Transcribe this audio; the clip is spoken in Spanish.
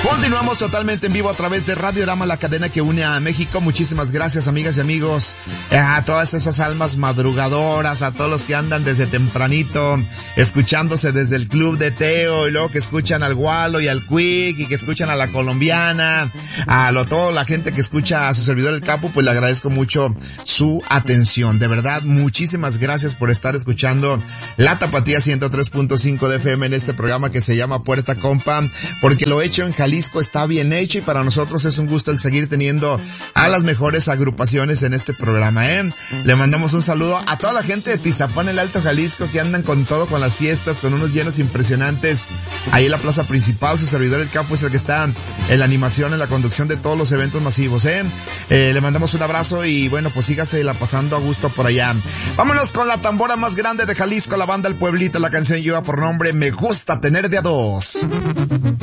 Continuamos totalmente en vivo a través de Radiorama, la cadena que une a México. Muchísimas gracias, amigas y amigos, a todas esas almas madrugadoras, a todos los que andan desde tempranito, escuchándose desde el Club de Teo, y luego que escuchan al Gualo y al Quick, y que escuchan a la Colombiana, toda la gente que escucha a su servidor el Capu, pues le agradezco mucho su atención. De verdad, muchísimas gracias por estar escuchando La Tapatía 103.5 de FM en este programa que se llama Puerta Compa, porque lo hecho en Jalisco está bien hecho, y para nosotros es un gusto el seguir teniendo a las mejores agrupaciones en este programa, Le mandamos un saludo a toda la gente de Tizapán, el Alto Jalisco, que andan con todo, con las fiestas, con unos llenos impresionantes ahí en la plaza principal. Su servidor el Capo es el que está en la animación, en la conducción de todos los eventos masivos, Le mandamos un abrazo y bueno, pues sígase la pasando a gusto por allá. Vámonos con la tambora más grande de Jalisco, la banda El Pueblito. La canción lleva por nombre Me Gusta Tener de a Dos.